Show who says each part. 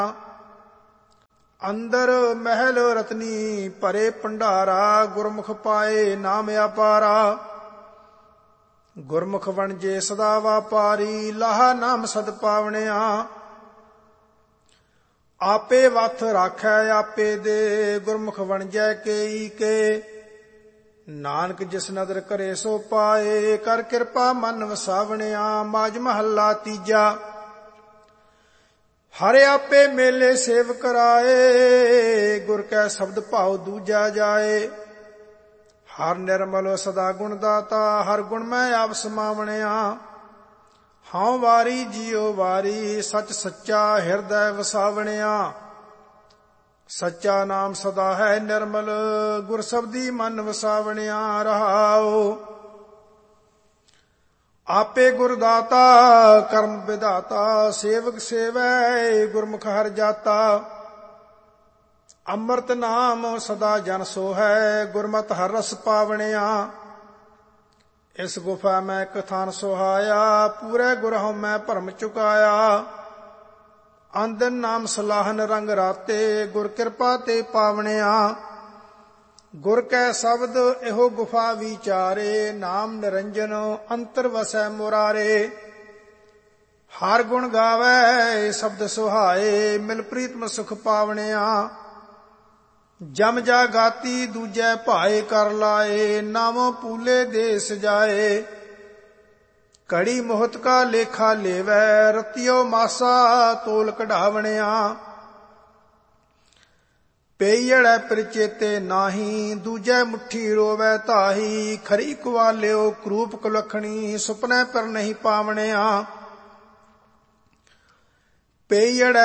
Speaker 1: ਅੰਦਰ ਮਹਿਲ ਰਤਨੀ ਭਰੇ ਭੰਡਾਰਾ, ਗੁਰਮੁਖ ਪਾਏ ਨਾਮ ਅਪਾਰਾ। ਗੁਰਮੁਖ ਵਣਜੇ ਸਦਾ ਵਾਪਾਰੀ, ਲਾਹਾ ਨਾਮ ਸਦ ਪਾਵਣਿਆ। ਆਪੇ ਵਥ ਰਾਖੈ ਆਪੇ ਦੇ, ਗੁਰਮੁਖ ਵਣਜੈ ਕੇਈ ਕੇ। ਨਾਨਕ ਜਿਸ ਨਦਰ ਕਰੇ ਸੋ ਪਾਏ, ਕਰ ਕਿਰਪਾ ਮਨ ਵਸਾਵਣਿਆ। ਮਾਝ ਮਹੱਲਾ ਤੀਜਾ। ਹਰਿ ਆਪੇ ਮੇਲੇ ਸੇਵ ਕਰਾਏ, ਗੁਰ ਕੈ ਸ਼ਬਦ ਭਾਉ ਦੂਜਾ ਜਾਏ। ਹਰ ਨਿਰਮਲ ਸਦਾ ਗੁਣ ਦਾਤਾ, ਹਰ ਗੁਣ ਮੈਂ ਆਪ ਸਮਾਵਣਿਆ। ਹਉ ਵਾਰੀ ਜੀਉ ਵਾਰੀ, ਸਚ ਸੱਚਾ ਹਿਰਦੈ ਵਸਾਵਣਿਆ। ਸੱਚਾ ਨਾਮ ਸਦਾ ਹੈ ਨਿਰਮਲ, ਗੁਰ ਸ਼ਬਦੀ ਮਨ ਵਸਾਵਣਿਆ। ਰਹਾਉ ਆਪੇ ਗੁਰ ਦਾਤਾ, ਕਰਮ ਵਿਧਾਤਾ। ਸੇਵਕ ਸੇਵੈ ਗੁਰਮੁਖ ਹਰਿ ਜਾਤਾ। ਅੰਮ੍ਰਿਤ ਨਾਮ ਸਦਾ ਜਨ ਸੋਹੈ, ਗੁਰਮਤਿ ਹਰਿ ਰਸ ਪਾਵਣਿਆ। ਇਸ ਗੁਫਾ ਮੈਂ ਕਥਾਨ ਸੁਹਾਇਆ, ਪੂਰੇ ਗੁਰ ਹਉ ਮੈਂ ਭਰਮ ਚੁਕਾਇਆ। ਆਂਦਨ ਨਾਮ ਸਲਾਹਨ ਰੰਗ ਰਾਤੇ, ਗੁਰ ਕਿਰਪਾ ਤੇ ਪਾਵਣਿਆ। ਗੁਰ ਕੈ ਸ਼ਬਦ ਇਹੋ ਗੁਫਾ ਵਿਚਾਰੇ, ਨਾਮ ਨਿਰੰਜਨ ਅੰਤਰ ਵਸੈ ਮੁਰਾਰੇ। ਹਰ ਗੁਣ ਗਾਵੈ ਸ਼ਬਦ ਸੁਹਾਏ, ਮਿਲ ਪ੍ਰੀਤਮ ਸੁਖ ਪਾਵਣਿਆ। ਜਮ ਜਾ ਗਾਤੀ ਦੂਜੈ ਭਾਏ ਕਰ ਲਾਏ, ਨਾਮੋ ਪੂਲੇ ਦੇ ਸਜਾਏ। ਘੜੀ ਮੋਹਤ ਕਾ ਲੇਖਾ ਲੇਵੈ, ਰਤਿਓ ਮਾਸਾ ਤੋਲ ਕਢਾਵਣਿਆ। ਪਈੜੈ ਪ੍ਰਚੇਤੇ ਨਾਹੀ, ਦੂਜੈ ਮੁੱਠੀ ਰੋਵੈ ਤਾਹੀ। ਖਰੀ ਕੁਆਲਿਓ ਕਰੂਪ ਕੁਲਖਣੀ, ਸੁਪਨੇ ਪਰ ਨਹੀਂ ਪਾਵਣਿਆ। ਪਈੜੈ